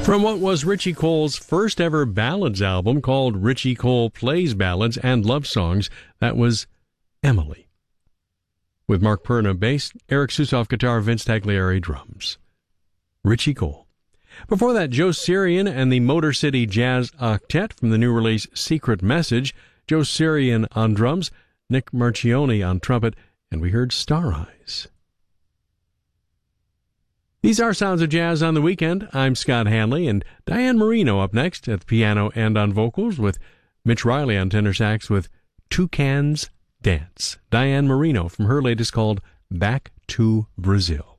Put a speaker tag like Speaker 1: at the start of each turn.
Speaker 1: From what was Richie Cole's first ever ballads album called Richie Cole Plays Ballads and Love Songs, that was Emily. With Mark Perna bass, Eric Susoff guitar, Vince Tagliari drums. Richie Cole. Before that, Joe Sirian and the Motor City Jazz Octet from the new release Secret Message. Joe Sirian on drums, Nick Marchione on trumpet, and we heard Star Eyes. These are Sounds of Jazz on the Weekend. I'm Scott Hanley, and Diane Marino up next at the piano and on vocals, with Mitch Riley on tenor sax with Toucans Dance. Diane Marino from her latest called Back to Brazil.